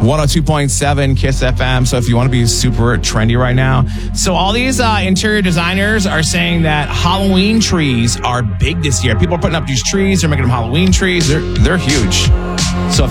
102.7 Kiss FM. So if you want to be super trendy right now. So all these interior designers are saying that Halloween trees are big this year. People are putting up these trees. They're making them Halloween trees. They're huge. So if